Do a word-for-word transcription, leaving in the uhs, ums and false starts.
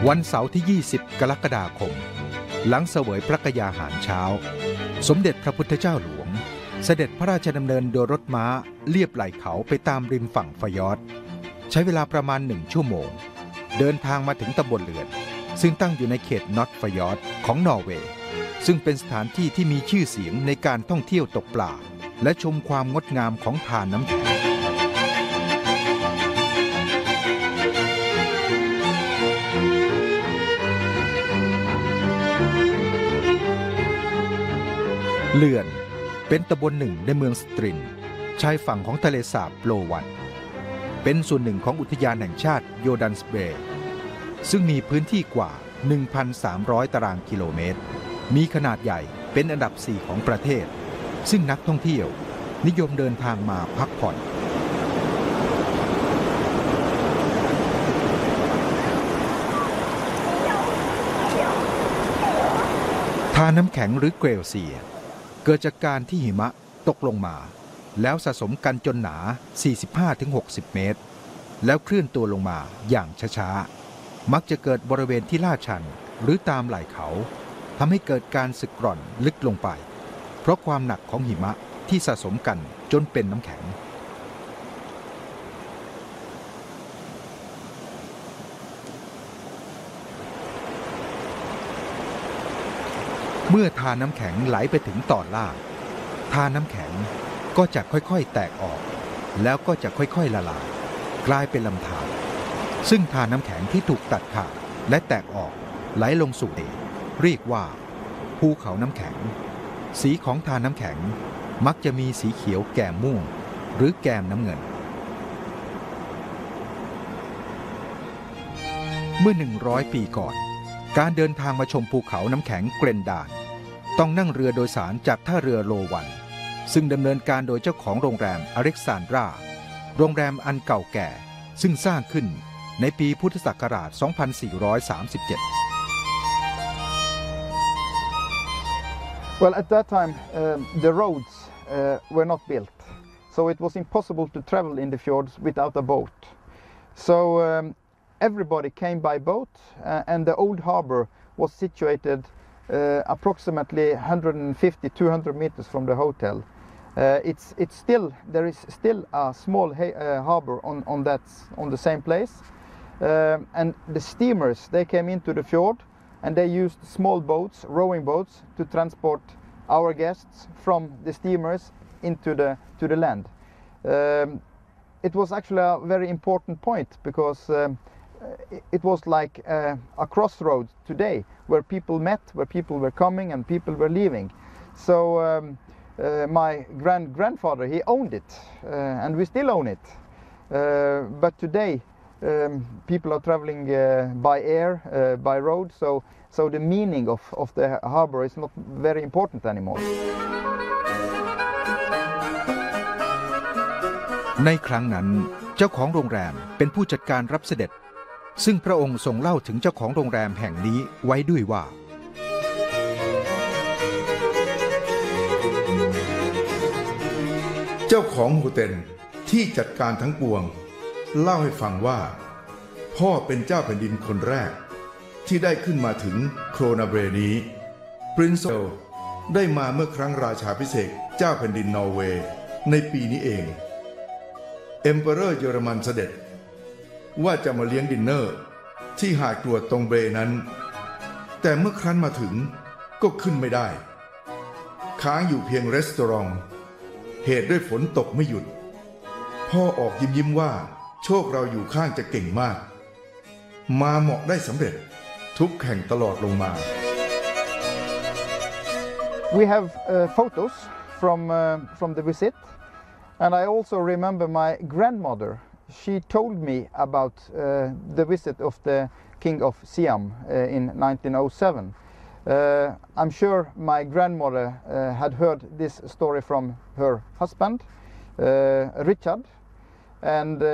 วันเสาร์ที่ยี่สิบกรกฎาคมหลังเสวยพระกยาหารเช้าสมเด็จพระพุทธเจ้าหลวงเสด็จพระราชดำเนินโดยรถม้าเลียบไหล่เขาไปตามริมฝั่งฟยอร์ดใช้เวลาประมาณหนึ่งชั่วโมงเดินทางมาถึงตำบลเลือนซึ่งตั้งอยู่ในเขตนอตฟยอร์ดของนอร์เวย์ซึ่งเป็นสถานที่ที่มีชื่อเสียงในการท่องเที่ยวตกปลาและชมความงดงามของทานน้ำแข็งเลือนเป็นตำบลหนึ่งในเมืองสตรินชายฝั่งของทะเลสาบโลวันเป็นส่วนหนึ่งของอุทยานแห่งชาติโยดันส์เบย์ซึ่งมีพื้นที่กว่า หนึ่งพันสามร้อย ตารางกิโลเมตรมีขนาดใหญ่เป็นอันดับสี่ของประเทศซึ่งนักท่องเที่ยวนิยมเดินทางมาพักผ่อนทานน้ำแข็งหรือเกรลเซียเกิดจากการที่หิมะตกลงมาแล้วสะสมกันจนหนา สี่สิบห้าถึงหกสิบ เมตรแล้วเคลื่อนตัวลงมาอย่างช้าๆมักจะเกิดบริเวณที่ลาดชันหรือตามไหล่เขาทำให้เกิดการสึกกร่อนลึกลงไปเพราะความหนักของหิมะที่สะสมกันจนเป็นน้ำแข็งเมื่อทานน้ำแข็งไหลไปถึงตอนล่างทานน้ำแข็งก็จะค่อยๆแตกออกแล้วก็จะค่อยๆละลายกลายเป็นลำธารซึ่งทานน้ำแข็งที่ถูกตัดขาดและแตกออกไหลลงสู่ทะเลเรียกว่าภูเขาน้ำแข็งสีของทานน้ำแข็งมักจะมีสีเขียวแก่มม่วงหรือแกมน้ำเงินเมื่อหนึ่งร้อยปีก่อนการเดินทางมาชมภูเขาน้ำแข็งเกรนดานต้องนั่งเรือโดยสารจากท่าเรือโลวันซึ่งดำเนินการโดยเจ้าของโรงแรมอเล็กซานดราโรงแรมอันเก่าแก่ซึ่งสร้างขึ้นในปีพุทธศักราช สองพันสี่ร้อยสามสิบเจ็ด Well, at that time, uh, the roads uh, were not built, so it was impossible to travel in the fjords without a boat. So um, everybody came by boat, uh, and the old harbor was situated uh, approximately one hundred fifty to two hundred meters from the hotel. Uh, it's it's still there is still a small uh, harbor on on that on the same place, uh, and the steamers they came into the fjord. And they used small boats, rowing boats, to transport our guests from the steamers into the to the land. Um, it was actually a very important point because um, it, it was like uh, a crossroads today, where people met, where people were coming and people were leaving. So um, uh, my grand grandfather he owned it, uh, and we still own it. Uh, but today. Um, people are traveling uh, by air, uh, by road, so so the meaning of, of the harbor is not very important anymore. ในครั้งนั้นเจ้าของโรงแรมเป็นผู้จัดการรับเสด็จซึ่งพระองค์ทรงเล่าถึงเจ้าของโรงแรมแห่งนี้ไว้ด้วยว่าเจ้าของโฮเทลที่จัดการทั้งปวงเล่าให้ฟังว่าพ่อเป็นเจ้าแผ่นดินคนแรกที่ได้ขึ้นมาถึงโครนาเบรนี้ปรินซ์ได้มาเมื่อครั้งราชาภิเษกเจ้าแผ่นดินนอร์เวย์ในปีนี้เองเอ็มเปอเรอร์เยอรมันเสด็จว่าจะมาเลี้ยงดินเนอร์ที่หาดกรวดตรงเบรนั้นแต่เมื่อครั้นมาถึงก็ขึ้นไม่ได้ค้างอยู่เพียงรีสตอรองเหตุด้วยฝนตกไม่หยุดพ่อออกยิ้มยิ้มว่าโชคเราอยู่ข้างจะเก่งมากมาเหมาะได้สำเร็จทุกแข่งตลอดลงมา We have uh, photos from uh, from the visit, and I also remember my grandmother. She told me about uh, the visit of the King of Siam uh, in nineteen oh seven. Uh, I'm sure my grandmother uh, had heard this story from her husband, uh, Richard, and. Uh,